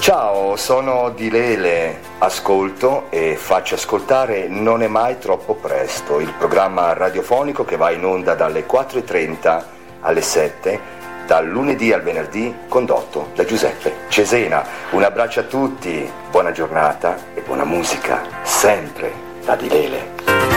Ciao, sono Di Lele, ascolto e faccio ascoltare Non è mai troppo presto, il programma radiofonico che va in onda dalle 4:30 alle 7, dal lunedì al venerdì, condotto da Giuseppe Cesena. Un abbraccio a tutti, buona giornata e buona musica, sempre da Di Lele.